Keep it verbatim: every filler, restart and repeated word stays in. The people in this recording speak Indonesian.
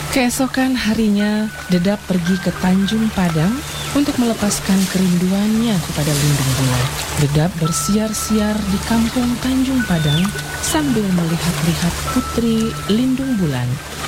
Keesokan harinya, Dedap pergi ke Tanjung Padang untuk melepaskan kerinduannya kepada Lindung Bulan. Dedap bersiar-siar di kampung Tanjung Padang sambil melihat-lihat putri Lindung Bulan